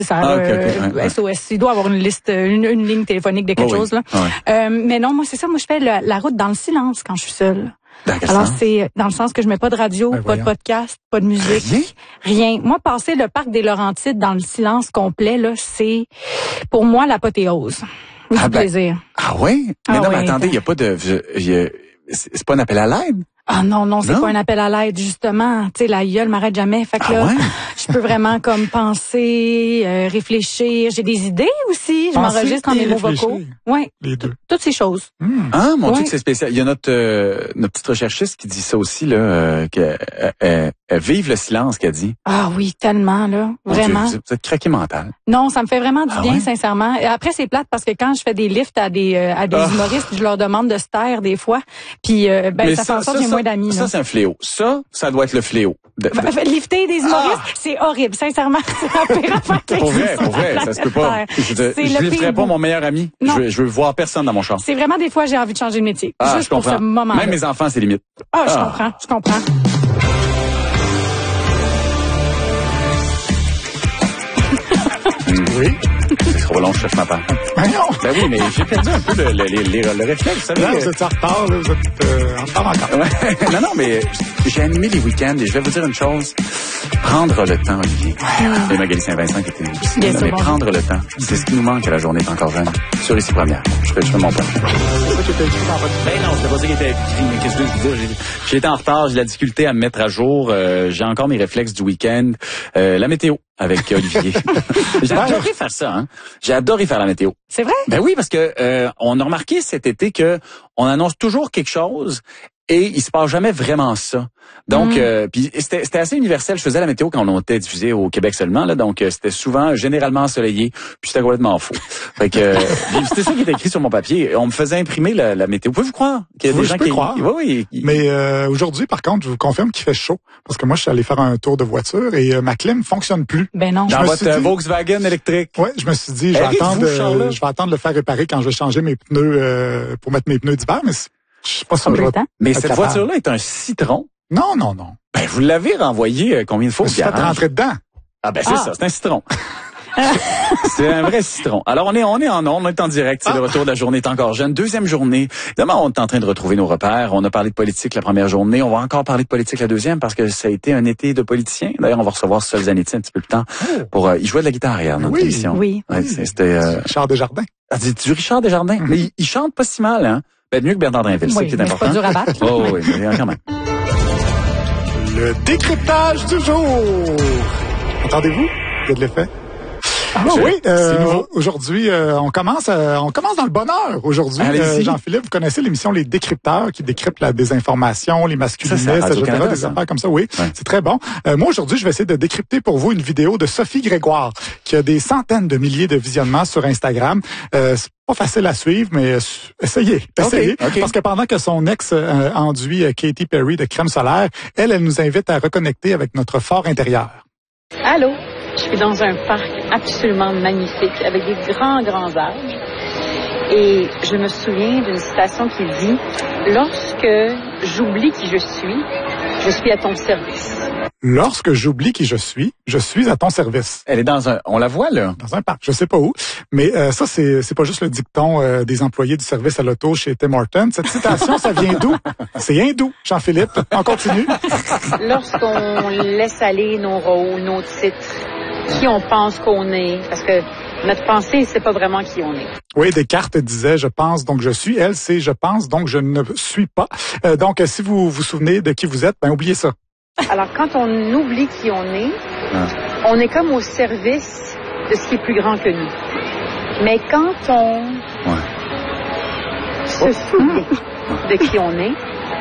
Ça, SOS. Il doit avoir une liste, une ligne téléphonique de quelque chose, là. Ouais. Mais non, moi, c'est ça. Moi, je fais la route dans le silence quand je suis seule. Alors, c'est dans le sens que je mets pas de radio, pas de podcast, pas de musique. Rien. Moi, passer le parc des Laurentides dans le silence complet, là, c'est, pour moi, l'apothéose. Du plaisir. Ah oui? Mais non, mais attendez, il y a pas de, c'est pas un appel à l'aide? Ah non, c'est pas un appel à l'aide, justement. Tu sais, la gueule m'arrête jamais. Fait que là, je peux vraiment comme penser, réfléchir. J'ai des idées aussi. Je m'enregistre en mémo vocaux. Oui. Les deux. Toutes ces choses. Ah, mon Dieu, que c'est spécial. Il y a notre petite recherchiste qui dit ça aussi, là, qu'elle vive le silence, qu'elle dit. Ah oui, tellement, là. Vraiment. Dieu, vous êtes craqué mental. Non, ça me fait vraiment du bien, sincèrement. Et après, c'est plate parce que quand je fais des lifts à des humoristes, je leur demande de se taire des fois. Puis, ça fait en sorte que j'ai moins d'amis. Ça, c'est un fléau. Ça doit être le fléau. Lifter des humoristes, c'est horrible, sincèrement. C'est la pire affaire qui existe. Pour vrai, ça se peut pas. Je lifterais pas mon meilleur ami. Je veux voir personne dans mon char. C'est vraiment des fois, j'ai envie de changer de métier. Juste je comprends. pour ce moment-là. Même mes enfants, c'est limite. Je comprends. Oui. C'est trop long, chef ma part. Ben oui, mais j'ai perdu un peu le réflexe, vous savez. Là, vous êtes en retard, là, vous êtes en retard encore. Ouais. Non, mais j'ai animé les week-ends et je vais vous dire une chose. Prendre le temps, Olivier. Et Magali Saint-Vincent qui était aussi. Mais prendre le temps, c'est ce qui nous manque à la journée est encore jeune. Sur Ici Première. Je fais mon point. C'est ça qui était écrit dans votre... Ben non, c'est pas ça qui était écrit, mais qu'est-ce que je veux dire? J'ai été en retard, j'ai de la difficulté à me mettre à jour. J'ai encore mes réflexes du week-end. La météo avec Olivier. J'ai adoré faire ça, hein. J'ai adoré faire la météo. C'est vrai? Ben oui, parce que on a remarqué cet été que on annonce toujours quelque chose et il se passe jamais vraiment ça. Donc, puis c'était assez universel. Je faisais la météo quand on était diffusé au Québec seulement, là. Donc, c'était souvent, généralement ensoleillé. Puis c'était complètement faux. Fait que c'était ça qui était écrit sur mon papier. On me faisait imprimer la météo. Pouvez-vous croire qu'il y a des gens qui... Croire. Oui. Mais aujourd'hui, par contre, je vous confirme qu'il fait chaud. Parce que moi, je suis allé faire un tour de voiture et ma clim fonctionne plus. Ben non. Dans votre Volkswagen électrique. Ouais, je me suis dit, je vais attendre de le faire réparer quand je vais changer mes pneus pour mettre mes pneus d'hiver. Mais je sais pas si Mais cette voiture-là est un citron. Non. Ben, vous l'avez renvoyé combien de fois au garage? Je suis fait rentrer dedans. Ah, ben, c'est ça, c'est un citron. C'est un vrai citron. Alors, on est en direct. C'est le retour de la journée est encore jeune. Deuxième journée. Évidemment, on est en train de retrouver nos repères. On a parlé de politique la première journée. On va encore parler de politique la deuxième parce que ça a été un été de politiciens. D'ailleurs, on va recevoir Sol Zanetti un petit peu plus tard pour, il jouait de la guitare hier dans notre émission. Oui. Ouais, c'était, Richard Desjardins. Ah, du Richard Desjardins. Mais il chante pas si mal, hein. Ben, mieux que Bernard Drinville. C'est important. C'est pas dur à battre. Oh, oui, mais quand même. Le décryptage du jour. Entendez-vous? Il y a de l'effet. Oui, aujourd'hui, on commence dans le bonheur. Aujourd'hui, Jean-Philippe, vous connaissez l'émission Les Décrypteurs qui décryptent la désinformation, les masculinistes, etc., des affaires comme ça. Oui, c'est très bon. Moi, aujourd'hui, je vais essayer de décrypter pour vous une vidéo de Sophie Grégoire qui a des centaines de milliers de visionnements sur Instagram. C'est pas facile à suivre, mais essayez. Okay. Parce que pendant que son ex enduit Katy Perry de crème solaire, elle nous invite à reconnecter avec notre fort intérieur. Allô? Je suis dans un parc absolument magnifique avec des grands arbres. Et je me souviens d'une citation qui dit « Lorsque j'oublie qui je suis à ton service. » Lorsque j'oublie qui je suis à ton service. Elle est on la voit là? Dans un parc, je sais pas où. Mais ça, c'est pas juste le dicton des employés du service à l'auto chez Tim Hortons. Cette citation, ça vient d'où? C'est hindou, Jean-Philippe. On continue. Lorsqu'on laisse aller nos rôles, nos titres, qui on pense qu'on est, parce que notre pensée, c'est pas vraiment qui on est. Oui, Descartes disait « je pense donc je suis ». Elle, c'est « je pense donc je ne suis pas ». Donc, si vous vous souvenez de qui vous êtes, ben oubliez ça. Alors, quand on oublie qui on est comme au service de ce qui est plus grand que nous. Mais quand on se souvient de qui on est,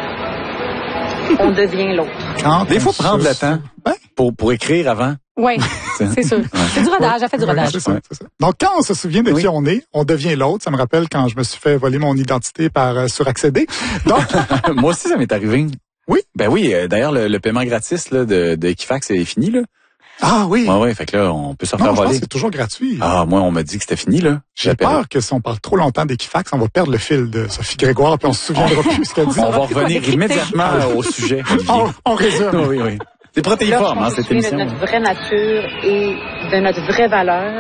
on devient l'autre. Des fois, prendre le temps pour écrire avant. Oui, c'est sûr. C'est du rodage, elle fait du rodage. C'est ça. Donc, quand on se souvient de qui on est, on devient l'autre. Ça me rappelle quand je me suis fait voler mon identité par suraccéder. Donc, moi aussi, ça m'est arrivé. Oui? Ben oui, d'ailleurs, le paiement gratis là, de Equifax est fini, là. Ah oui? Ouais, fait que là, on peut se refaire voler. C'est toujours gratuit. Ah, moi, on m'a dit que c'était fini, là. J'ai peur que si on parle trop longtemps d'Equifax, on va perdre le fil de Sophie Grégoire puis on se souviendra plus ce qu'elle dit. On va revenir immédiatement au sujet. On résume. Oui. C'est protéiforme, cette émission. De notre vraie nature et de notre vraie valeur.